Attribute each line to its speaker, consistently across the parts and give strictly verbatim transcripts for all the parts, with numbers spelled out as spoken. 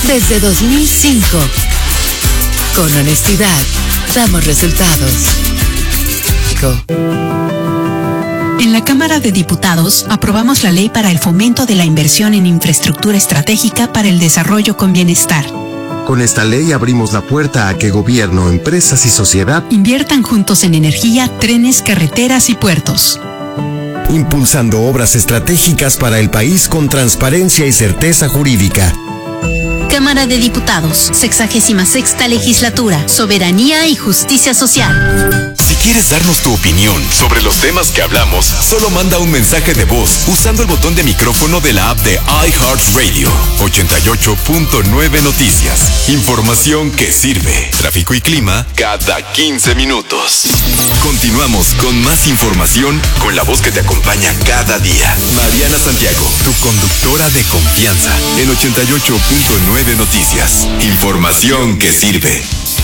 Speaker 1: Desde dos mil cinco. Con honestidad, damos resultados.
Speaker 2: En la Cámara de Diputados aprobamos la ley para el fomento de la inversión en infraestructura estratégica para el desarrollo con bienestar.
Speaker 3: Con esta ley abrimos la puerta a que gobierno, empresas y sociedad
Speaker 2: inviertan juntos en energía, trenes, carreteras y puertos.
Speaker 3: Impulsando obras estratégicas para el país con transparencia y certeza jurídica.
Speaker 2: Cámara de Diputados, sexagésima sexta legislatura, soberanía y justicia social.
Speaker 4: Si quieres darnos tu opinión sobre los temas que hablamos, solo manda un mensaje de voz usando el botón de micrófono de la app de iHeartRadio. ochenta y ocho punto nueve Noticias. Información que sirve. Tráfico y clima cada quince minutos. Continuamos con más información con la voz que te acompaña cada día. Mariana Santiago, tu conductora de confianza en ochenta y ocho punto nueve Noticias. Información que sirve.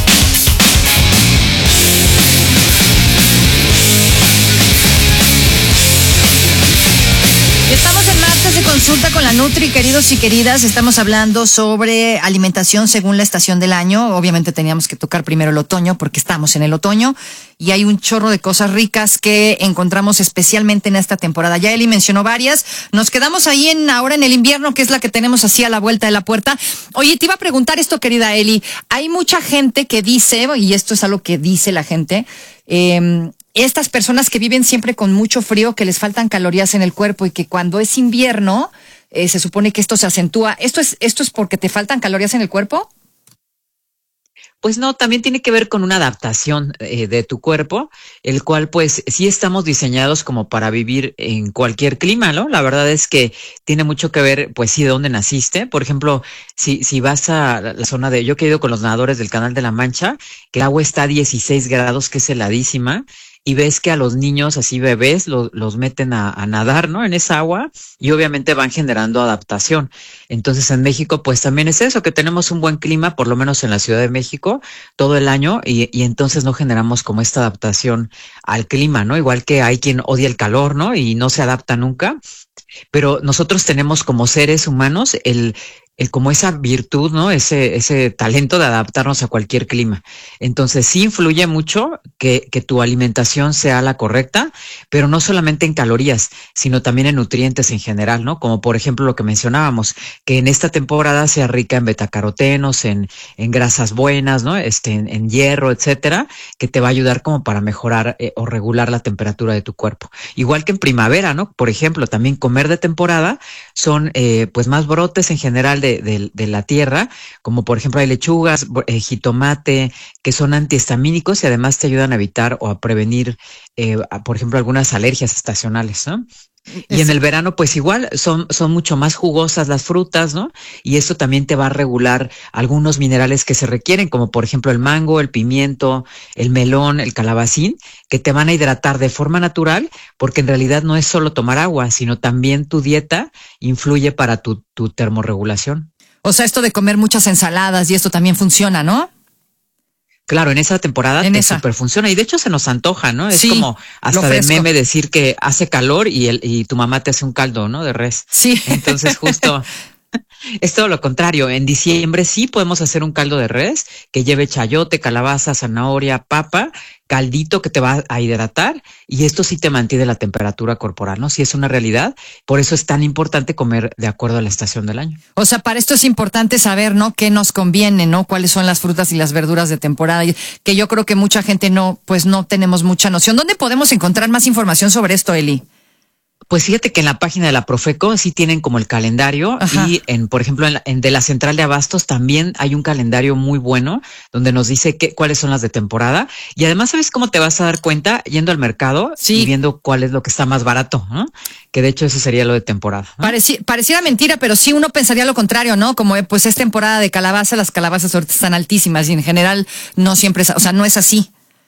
Speaker 5: Estamos en martes de consulta con la Nutri, queridos y queridas. Estamos hablando sobre alimentación según la estación del año. Obviamente teníamos que tocar primero el otoño porque estamos en el otoño y hay un chorro de cosas ricas que encontramos especialmente en esta temporada. Ya Eli mencionó varias. Nos quedamos ahí en ahora en el invierno, que es la que tenemos así a la vuelta de la puerta. Oye, te iba a preguntar esto, querida Eli. Hay mucha gente que dice, y esto es algo que dice la gente, eh, estas personas que viven siempre con mucho frío, que les faltan calorías en el cuerpo y que cuando es invierno eh, se supone que esto se acentúa. ¿Esto es, esto es porque te faltan calorías en el cuerpo?
Speaker 6: Pues no, también tiene que ver con una adaptación eh, de tu cuerpo, el cual pues sí estamos diseñados como para vivir en cualquier clima, ¿no? La verdad es que tiene mucho que ver, pues sí, de dónde naciste. Por ejemplo, si si vas a la zona de, yo que he ido con los nadadores del Canal de la Mancha, que el agua está a dieciséis grados, que es heladísima, y ves que a los niños, así bebés, lo, los meten a, a nadar, ¿no? En esa agua y obviamente van generando adaptación. Entonces en México pues también es eso, que tenemos un buen clima, por lo menos en la Ciudad de México, todo el año y, y entonces no generamos como esta adaptación al clima, ¿no? Igual que hay quien odia el calor, ¿no? Y no se adapta nunca. Pero nosotros tenemos como seres humanos el, el como esa virtud, ¿no? Ese, ese talento de adaptarnos a cualquier clima. Entonces sí influye mucho que, que tu alimentación sea la correcta, pero no solamente en calorías, sino también en nutrientes en general, ¿no? Como por ejemplo lo que mencionábamos, que en esta temporada sea rica en betacarotenos, en, en grasas buenas, ¿no? Este, en, en hierro, etcétera, que te va a ayudar como para mejorar eh, o regular la temperatura de tu cuerpo. Igual que en primavera, ¿no? Por ejemplo, también comer de temporada son eh, pues más brotes en general de, de, de la tierra, como por ejemplo hay lechugas, eh, jitomate, que son antihistamínicos y además te ayudan a evitar o a prevenir, eh, a, por ejemplo, algunas alergias estacionales, ¿no? Y en el verano, pues igual, son, son mucho más jugosas las frutas, ¿no? Y eso también te va a regular algunos minerales que se requieren, como por ejemplo el mango, el pimiento, el melón, el calabacín, que te van a hidratar de forma natural, porque en realidad no es solo tomar agua, sino también tu dieta influye para tu, tu termorregulación.
Speaker 5: O sea, esto de comer muchas ensaladas y esto también funciona, ¿no?
Speaker 6: Claro, en esa temporada
Speaker 5: en
Speaker 6: te
Speaker 5: esa.
Speaker 6: super funciona y de hecho se nos antoja, ¿no? Es
Speaker 5: sí,
Speaker 6: como hasta de meme decir que hace calor y el y tu mamá te hace un caldo, ¿no? De res.
Speaker 5: Sí.
Speaker 6: Entonces justo es todo lo contrario. En diciembre sí podemos hacer un caldo de res que lleve chayote, calabaza, zanahoria, papa, caldito que te va a hidratar y esto sí te mantiene la temperatura corporal, ¿no? Sí es una realidad. Por eso es tan importante comer de acuerdo a la estación del año.
Speaker 5: O sea, para esto es importante saber, ¿no? Qué nos conviene, ¿no? Cuáles son las frutas y las verduras de temporada, y que yo creo que mucha gente no, pues no tenemos mucha noción. ¿Dónde podemos encontrar más información sobre esto, Eli?
Speaker 6: Pues fíjate que en la página de la Profeco sí tienen como el calendario. Ajá. Y en, por ejemplo, en, la, en de la central de abastos también hay un calendario muy bueno donde nos dice qué, cuáles son las de temporada. Y además, ¿sabes cómo te vas a dar cuenta? Yendo al mercado sí. y viendo cuál es lo que está más barato, ¿no? Que de hecho eso sería lo de temporada, ¿no?
Speaker 5: Pareci- pareciera mentira, pero sí uno pensaría lo contrario, ¿no? Como pues es temporada de calabaza, las calabazas ahorita están altísimas y en general no siempre es, o sea, no es así.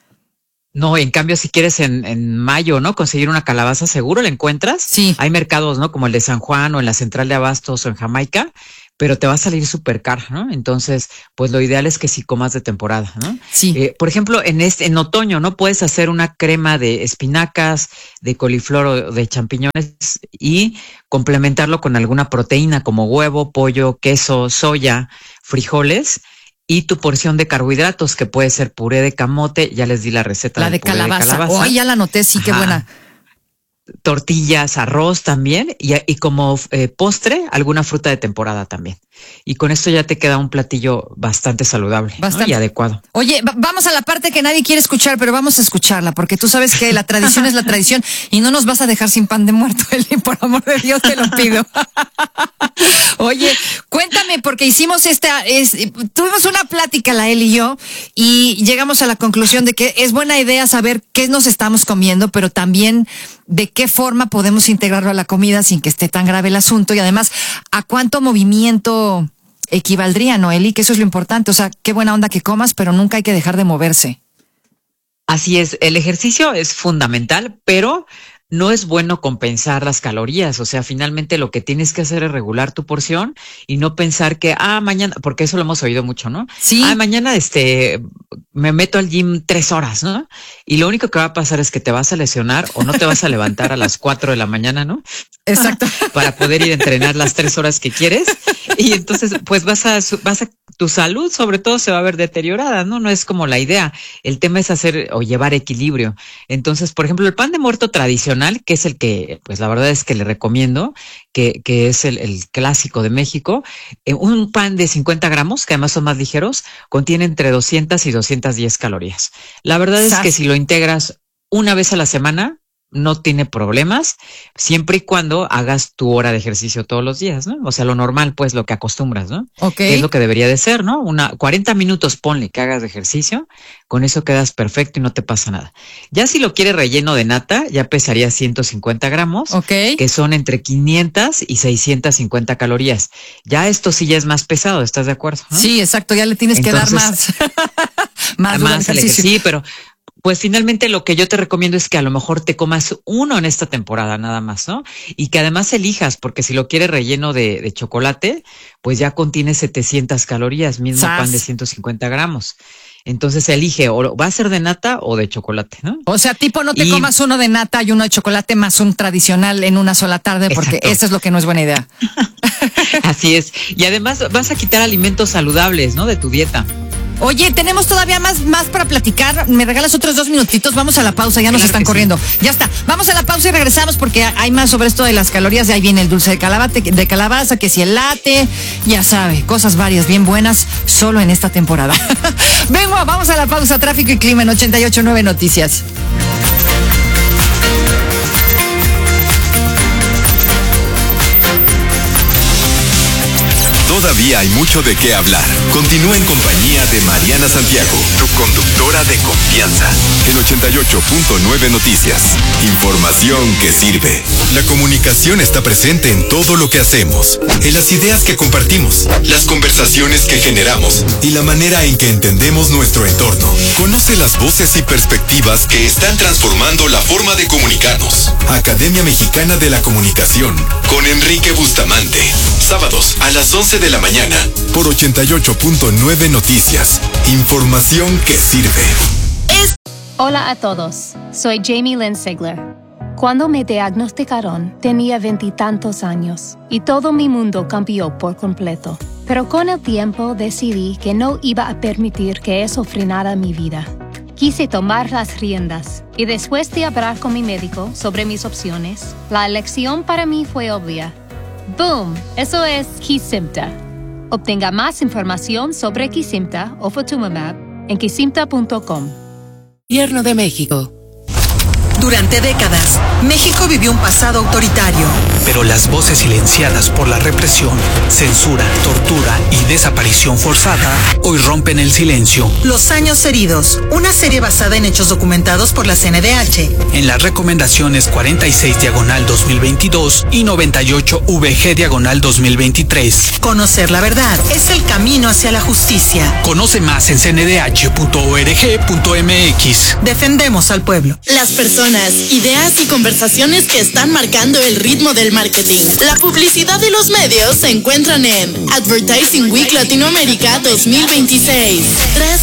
Speaker 6: No, en cambio, si quieres en, en mayo, ¿no? Conseguir una calabaza, seguro la encuentras.
Speaker 5: Sí.
Speaker 6: Hay mercados, ¿no? Como el de San Juan o en la central de abastos o en Jamaica, pero te va a salir súper cara, ¿no? Entonces, pues lo ideal es que sí comas de temporada, ¿no?
Speaker 5: Sí.
Speaker 6: Eh, por ejemplo, en este, en otoño, ¿no? Puedes hacer una crema de espinacas, de coliflor o de champiñones y complementarlo con alguna proteína como huevo, pollo, queso, soya, frijoles. Y tu porción de carbohidratos, que puede ser puré de camote, ya les di la receta.
Speaker 5: La de calabaza. de calabaza. Oh, ya la anoté, sí, Ajá. Qué buena.
Speaker 6: Tortillas, arroz también, y, y como eh, postre, alguna fruta de temporada también. Y con esto ya te queda un platillo bastante saludable, bastante. ¿no? Y adecuado.
Speaker 5: Oye, vamos a la parte que nadie quiere escuchar, pero vamos a escucharla, porque tú sabes que la tradición es la tradición y no nos vas a dejar sin pan de muerto, Eli, por amor de Dios te lo pido. Oye, cuéntame, porque hicimos esta, es, tuvimos una plática la Eli y yo, y llegamos a la conclusión de que es buena idea saber qué nos estamos comiendo, pero también de qué forma podemos integrarlo a la comida sin que esté tan grave el asunto, y además, a cuánto movimiento equivaldría, ¿no, Eli? Que eso es lo importante. O sea, qué buena onda que comas, pero nunca hay que dejar de moverse.
Speaker 6: Así es, el ejercicio es fundamental, pero no es bueno compensar las calorías. O sea, finalmente lo que tienes que hacer es regular tu porción y no pensar que, ah, mañana, porque eso lo hemos oído mucho, ¿no?
Speaker 5: Sí.
Speaker 6: Ah, mañana este, me meto al gym tres horas, ¿no? Y lo único que va a pasar es que te vas a lesionar o no te vas a levantar a las cuatro de la mañana, ¿no?
Speaker 5: Exacto.
Speaker 6: Para poder ir a entrenar las tres horas que quieres. Y entonces, pues vas a, vas a, tu salud sobre todo se va a ver deteriorada, ¿no? No es como la idea. El tema es hacer o llevar equilibrio. Entonces, por ejemplo, el pan de muerto tradicional, que es el que, pues la verdad es que le recomiendo, que, que es el, el clásico de México, eh, un pan de cincuenta gramos, que además son más ligeros, contiene entre doscientas y doscientas diez calorías. La verdad es que si lo integras una vez a la semana, no tiene problemas, siempre y cuando hagas tu hora de ejercicio todos los días, ¿no? O sea, lo normal, pues, lo que acostumbras, ¿no?
Speaker 5: Ok.
Speaker 6: Es lo que debería de ser, ¿no? Una cuarenta minutos, ponle que hagas de ejercicio, con eso quedas perfecto y no te pasa nada. Ya si lo quieres relleno de nata, ya pesaría ciento cincuenta gramos,
Speaker 5: okay.
Speaker 6: Que son entre quinientas y seiscientas cincuenta calorías. Ya esto sí ya es más pesado, ¿estás de acuerdo? ¿No?
Speaker 5: Sí, exacto, ya le tienes
Speaker 6: Entonces,
Speaker 5: que dar más. más,
Speaker 6: más ejercicio. Sí, pero pues finalmente lo que yo te recomiendo es que a lo mejor te comas uno en esta temporada nada más, ¿no? Y que además elijas, porque si lo quieres relleno de, de chocolate, pues ya contiene setecientas calorías, mismo Sas. Pan de ciento cincuenta gramos. Entonces elige, o va a ser de nata o de chocolate, ¿no?
Speaker 5: O sea, tipo no te
Speaker 6: y...
Speaker 5: comas uno de nata y uno de chocolate más un tradicional en una sola tarde, porque Exacto. Eso es lo que no es buena idea.
Speaker 6: Así es. Y además vas a quitar alimentos saludables, ¿no? De tu dieta.
Speaker 5: Oye, tenemos todavía más, más para platicar. ¿Me regalas otros dos minutitos? Vamos a la pausa, ya nos claro están corriendo. Sí. Ya está. Vamos a la pausa y regresamos porque hay más sobre esto de las calorías. De ahí viene el dulce de calabaza, de calabaza, que si el latte, ya sabe, cosas varias, bien buenas, solo en esta temporada. Vengo, vamos a la pausa. Tráfico y clima en ochenta y ocho punto nueve Noticias.
Speaker 4: Todavía hay mucho de qué hablar. Continúa en compañía de Mariana Santiago, tu conductora de confianza. En ochenta y ocho punto nueve Noticias. Información que sirve. La comunicación está presente en todo lo que hacemos, en las ideas que compartimos, las conversaciones que generamos y la manera en que entendemos nuestro entorno. Conoce las voces y perspectivas que están transformando la forma de comunicarnos. Academia Mexicana de la Comunicación, con Enrique Bustamante. Sábados a las once de la mañana, por ochenta y ocho punto nueve Noticias. Información que sirve.
Speaker 7: Hola a todos, soy Jamie Lynn Sigler. Cuando me diagnosticaron, tenía veintitantos años y todo mi mundo cambió por completo. Pero con el tiempo decidí que no iba a permitir que eso frenara mi vida. Quise tomar las riendas y después de hablar con mi médico sobre mis opciones, la elección para mí fue obvia. ¡Boom! Eso es Kesimpta. Obtenga más información sobre Kesimpta o Ofatumumab en kesimpta punto com.
Speaker 1: Gobierno de México.
Speaker 8: Durante décadas, México vivió un pasado autoritario.
Speaker 9: Pero las voces silenciadas por la represión, censura, tortura y desaparición forzada hoy rompen el silencio.
Speaker 8: Los años heridos, una serie basada en hechos documentados por la C N D H.
Speaker 9: En las recomendaciones cuarenta y seis diagonal dos mil veintidós y noventa y ocho V G diagonal dos mil veintitrés.
Speaker 8: Conocer la verdad es el camino hacia la justicia.
Speaker 9: Conoce más en c n d h punto org punto m x.
Speaker 8: Defendemos al pueblo.
Speaker 10: Las personas personas, ideas y conversaciones que están marcando el ritmo del marketing. La publicidad y los medios se encuentran en Advertising Week Latinoamérica dos mil veintiséis. Tres